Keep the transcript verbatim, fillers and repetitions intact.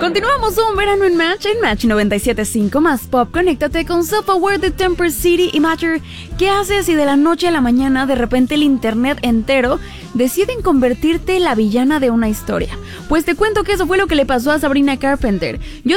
Continuamos un verano en Match, en Match noventa y siete punto cinco más pop. Conéctate con Self-Aware de Temper City y Matter. ¿Qué haces si de la noche a la mañana de repente el internet entero deciden convertirte en la villana de una historia? Pues te cuento que eso fue lo que le pasó a Sabrina Carpenter. Yo